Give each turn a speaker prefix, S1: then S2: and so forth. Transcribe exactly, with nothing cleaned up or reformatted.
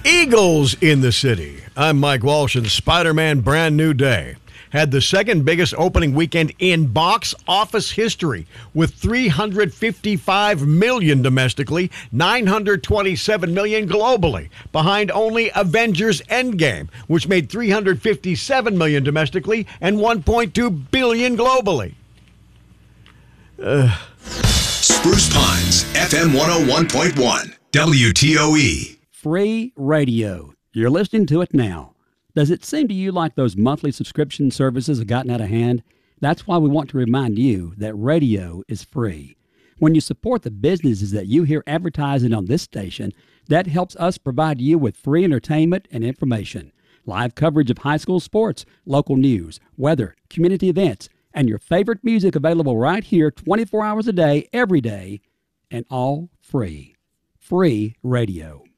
S1: Eagles in the city. I'm Mike Walsh, and Spider-Man Brand New Day had the second biggest opening weekend in box office history with three hundred fifty-five million dollars domestically, nine hundred twenty-seven million dollars globally, behind only Avengers Endgame, which made three hundred fifty-seven million dollars domestically and one point two billion dollars globally. Uh.
S2: Spruce Pines, F M one oh one point one, W T O E.
S3: Free radio. You're listening to it now. Does it seem to you like those monthly subscription services have gotten out of hand? That's why we want to remind you that radio is free. When you support the businesses that you hear advertising on this station, that helps us provide you with free entertainment and information. Live coverage of high school sports, local news, weather, community events, and your favorite music available right here twenty-four hours a day, every day, and all free. Free radio.